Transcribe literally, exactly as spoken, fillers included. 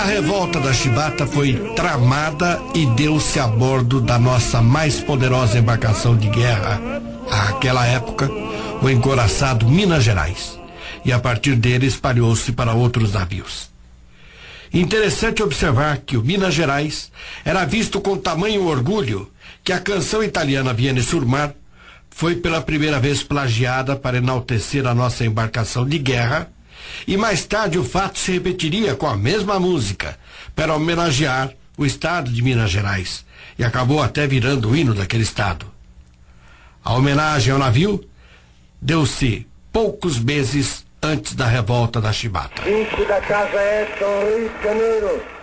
A revolta da Chibata foi tramada e deu-se a bordo da nossa mais poderosa embarcação de guerra, àquela época, o encouraçado Minas Gerais, e a partir dele espalhou-se para outros navios. Interessante observar que o Minas Gerais era visto com tamanho orgulho que a canção italiana Viene sul Mar foi pela primeira vez plagiada para enaltecer a nossa embarcação de guerra, e mais tarde o fato se repetiria com a mesma música para homenagear o estado de Minas Gerais, e acabou até virando o hino daquele estado. A homenagem ao navio deu-se poucos meses antes da revolta da Chibata. Vinci da casa Edson Rio de Janeiro.